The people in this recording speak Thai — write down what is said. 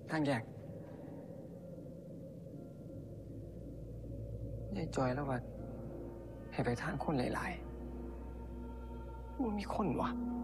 ทางแยกยายจอยแล้วว่าให้ไปทางคนหลายๆมันมีคนวะ